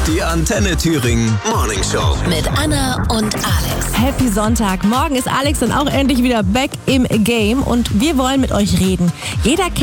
Die Antenne Thüringen Morning Show. Mit Anna und Alex. Happy Sonntag. Morgen ist Alex dann auch endlich wieder back im Game und wir wollen mit euch reden. Jeder kennt